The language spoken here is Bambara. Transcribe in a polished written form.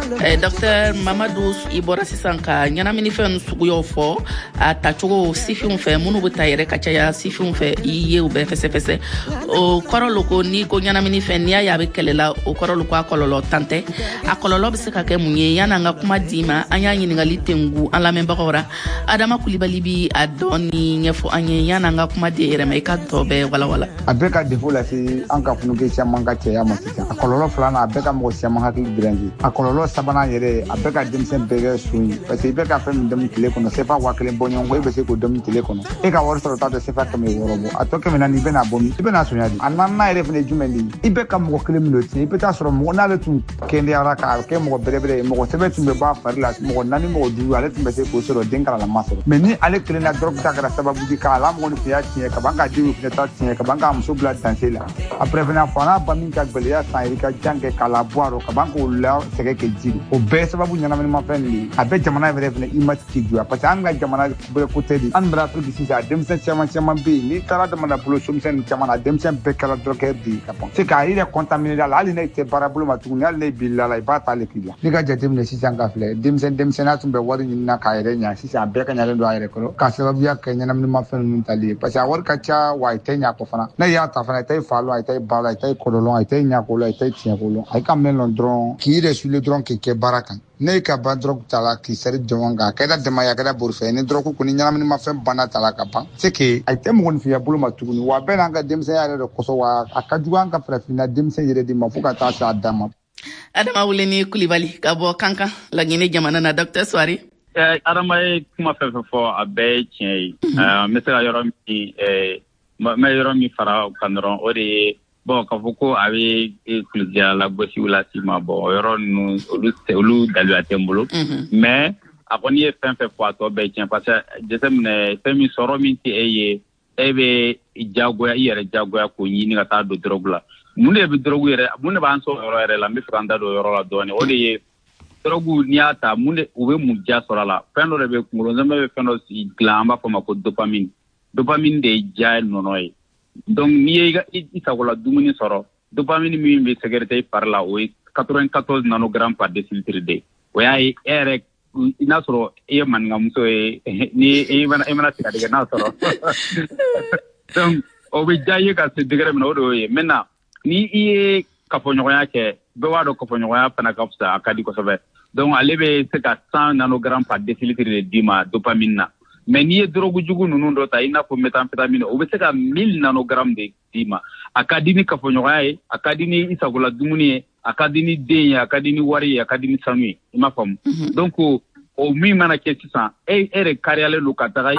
Dr. Mamadou Ibora Sisanka ɲanamini fɛn suguyaw fɔ a tacogo sifinw fɛ minnu bɛ ta yɛrɛ ka caya sifinw fɛ I ye u bɛɛ fɛsɛfɛsɛ o kɔrɔ lo ko ni ko ɲanamini fɛn n'i y'a bɛ kɛlɛla o kɔrɔ lo ko a kɔlɔlɔ tantɛ a kɔlɔlɔ bɛ se ka kɛ mun ye yan'an ka kuma di ma an y'a ɲininkali tengu an lamɛnbagaw ra Adama Kulibali bi a dɔɔni ɲɛfɔ an ye yan'an ka kuma di yɛrɛ ma I ka tɔ bɛɛ walawala a bɛ ka défaut lase an ka funukɛ caman ka cɛya ma sisan a kɔlɔlɔ filanan a bɛ ka mɔgɔ caman hakili biranji a kɔlɔlɔ sabanan yɛrɛ a bɛ ka denmisɛn bɛɛ kɛ so ye parce que I bɛ ka fɛn min dɛmɛ tile kɔnɔ sefa 1000 bɔ ɲɔgɔn kɔ I bɛ se k'o dɛmɛ tile kɔnɔ e ka wari sɔrɔ t'a dɔn sefa 600 bɔ a tɔ 400 I bɛna bɔ min I bɛna sonya di a naaninan yɛrɛ fɛnɛ jumɛn de I bɛ ka mɔgɔ kelen min don ten I bɛ taa sɔrɔ mɔgɔ n'ale tun kɛndeyara k'a kɛ mɔgɔ bɛrɛbɛrɛ ye mɔgɔ sɛbɛn tun bɛ bɔ a fari la mɔgɔ 4 mɔgɔ 5 ale tun bɛ se k'o sɔrɔ den karalama sɔrɔ mais ni ale kelen na drogue ta kɛra sababu di k'a la mɔgɔ ni fiya tiɲɛ ka ban ka denw fɛnɛ ta tiɲɛ ka ban ka muso bila danse la après fɛnɛ fa n'a ba min ka gɛlɛya san I ka jan kɛ k'a la bɔ a rɔ ka ban k'o la sɛgɛ kɛ jiri o bɛɛ sababu ɲanaminimafɛn de ye a bɛ jamana yɛrɛ fɛnɛ image ci juya parce que an ka jamana bɛɛ côté de an bɛra Afrique sisan denmisɛn caman bɛ yen n'i taara jamana bolo somisɛn caman na denmisɛn bɛɛ kɛra drogueur de ye ka ban c'est k'a yɛrɛ contaminer la hali ne tɛ baara bolo ma tuguni hali ne bilala la I b'a t'ale k'i la n'i ka jateminɛ sisan ka filɛ denmisɛnniya tun bɛ wari ɲini na k'a yɛrɛ ɲa sisan a bɛɛ ka ɲalen don a yɛrɛ kɔrɔ k'a sababuya kɛ ɲanaminimafɛn ninnu tali ye parce que a wari ka ca wa a tɛ ɲa kɔ fana ne y'a ta fana a tɛ fa la a tɛ ba la a tɛ kɔlɔlɔ a tɛ ɲako la a tɛ tiɲɛko la a ka mɛn lɔn dɔrɔn k'i yɛrɛ sule dɔrɔn k'i kɛ baara kan ne ka ban drogue ta la k'i sɛri jɔn kan a kɛra dɛmɛ a kɛra borifɛ ni drogue kɔni ɲanaminimafɛn banna ta la ka ban c'est que a tɛ mɔgɔninfinya bolo ma tuguni wa bɛɛ n'an ka denmisɛnya yɛrɛ de kɔsɔ wa a ka jugu an ka farafinna denmisɛn yɛrɛ de ma fo ka taa se a dan ma Adama Wuleni Kulibali ka bɔ Kankan Laginɛ jamana na Dr. Swari Adama ye kuma fɛn fɛn fɔ a bɛɛ ye tiɲɛ ye n bɛ se ka yɔrɔ min fara kan dɔrɔn o de ye bon k'a fɔ ko a bɛ kulidiya lagosiw lase ma bon o yɔrɔ ninnu olu daliluya tɛ n bolo mais a kɔni ye fɛn fɛn fɔ a tɔ bɛɛ tiɲɛ parce que jateminɛ fɛn min sɔrɔ min tɛ e ye e bɛ jagoya I yɛrɛ jagoya k'o ɲini ka taa don drogue la mun de bɛ drogue yɛrɛ mun de b'an sɔrɔ yɔrɔ yɛrɛ la n bɛ fɛ ka n da don yɔrɔ la dɔɔnin o de ye drogue n'i y'a ta u bɛ mun ja sɔrɔ a la fɛn dɔ de bɛ kunkolo zɛmɛ bɛ fɛn dɔ dilan an b'a fɔ ma ko dopamine de ye ja nɔnɔ ye donc n'i ye I sagola dumuni sɔrɔ dopamine min bɛ sécréter I fari la o ye 94 nanogrammes par décilitre de o y'a ye e yɛrɛ I n'a sɔrɔ e ye maninkamuso ye ni e mana sigadigɛ n'a sɔrɔ donc o bɛ ja ye ka se degré min na o de y'o ye maintenant ni I ye kafoɲɔgɔnya kɛ bɛɛ b'a dɔn kafoɲɔgɔnya fana ka fisa a ka di kosɛbɛ donc ale bɛ se ka 100 nanogrammes par décilitre de d'i ma dopamine na mais n'i ye drogue jugu ninnu dɔ ta I n'a fɔ méthamphétamine o bɛ se ka 1000 nanogrammes de d'i ma a ka di ni kafoɲɔgɔnya ye a ka di ni I sagola dumuni ye a ka di ni den ye a ka di ni wari ye a ka di ni sanu ye I m'a faamu donc o min mana kɛ sisan e yɛrɛ kariyalen don ka taga